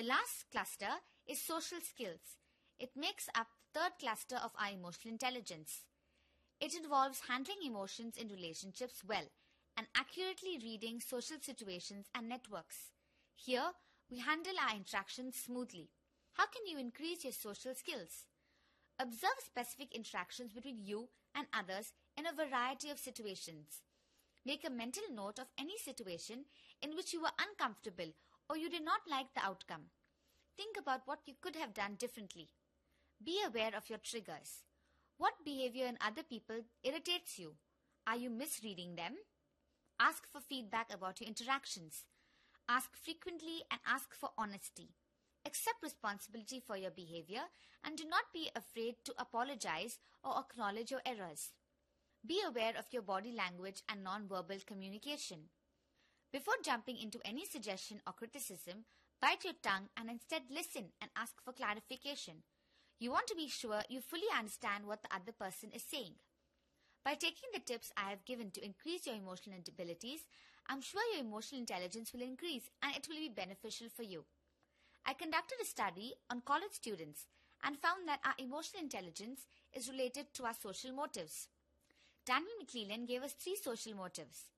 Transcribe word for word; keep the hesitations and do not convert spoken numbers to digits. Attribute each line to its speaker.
Speaker 1: The last cluster is social skills. It makes up the third cluster of our emotional intelligence. It involves handling emotions in relationships well and accurately reading social situations and networks. Here, we handle our interactions smoothly. How can you increase your social skills? Observe specific interactions between you and others in a variety of situations. Make a mental note of any situation in which you were uncomfortable or you did not like the outcome. Think about what you could have done differently. Be aware of your triggers. What behavior in other people irritates you? Are you misreading them? Ask for feedback about your interactions. Ask frequently and ask for honesty. Accept responsibility for your behavior and do not be afraid to apologize or acknowledge your errors. Be aware of your body language and non-verbal communication. Before jumping into any suggestion or criticism, bite your tongue and instead listen and ask for clarification. You want to be sure you fully understand what the other person is saying. By taking the tips I have given to increase your emotional abilities, I'm sure your emotional intelligence will increase and it will be beneficial for you. I conducted a study on college students and found that our emotional intelligence is related to our social motives. Daniel McClellan gave us three social motives.